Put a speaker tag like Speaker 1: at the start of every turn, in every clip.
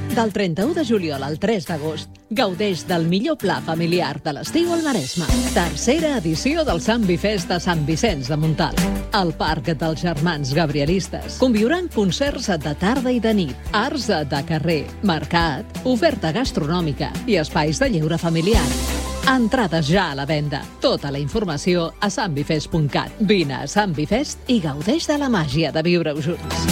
Speaker 1: Del 31 de juliol al 3 d'agost, gaudeix del millor pla familiar de l'estiu al Maresme. Tercera edició del Sant Bifest de Sant Vicenç de Montalt. Al Parc dels Germans Gabrielistes conviuran concerts de tarda i de nit, arts de carrer, mercat, oferta gastronòmica i espais de lleure familiar. Entrades ja a la venda. Tota la informació a santbifest.cat. Vine a Sant Bifest i gaudeix de la màgia de viure-ho junts.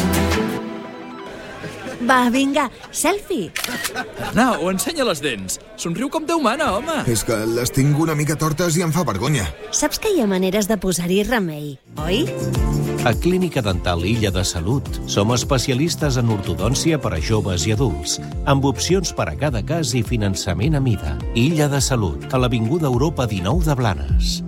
Speaker 2: Va, vinga, selfie.
Speaker 3: Arnau, ensenya les dents. Somriu com Déu mana, home.
Speaker 4: És que les tinc una mica tortes i em fa vergonya.
Speaker 2: Saps que hi ha maneres de posar-hi remei, oi?
Speaker 5: A Clínica Dental Illa de Salut som especialistes en ortodòncia per a joves i adults, amb opcions per a cada cas i finançament a mida. Illa de Salut, a l'Avinguda Europa 19 de Blanes.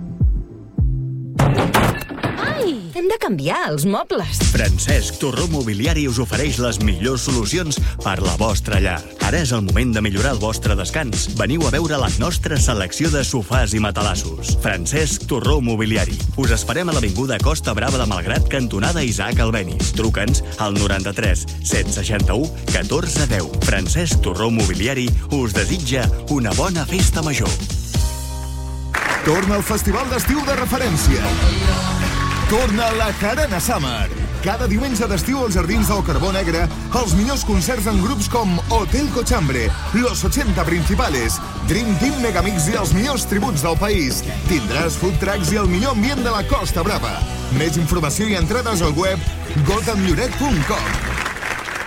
Speaker 2: Hem de canviar els mobles.
Speaker 6: Francesc Torró Mobiliari us ofereix les millors solucions per la vostra llar. Ara és el moment de millorar el vostre descans. Veniu a veure la nostra selecció de sofàs i matalassos. Francesc Torró Mobiliari. Us esperem a l'Avinguda Costa Brava de Malgrat, cantonada Isaac Albéniz. Truca'ns al 93 761 14 10. Francesc Torró Mobiliari us desitja una bona festa major.
Speaker 4: Torna al Festival d'Estiu de Referència. Torna la Jarana Summer. Cada diumenge d'estiu als Jardins del Carbó Negre, els millors concerts en grups com Hotel Cochambre, Los 80 Principales, Dream Team Megamix i els millors tributs del país. Tindràs food trucks i el millor ambient de la Costa Brava. Més informació i entrades al web gothamlloret.com.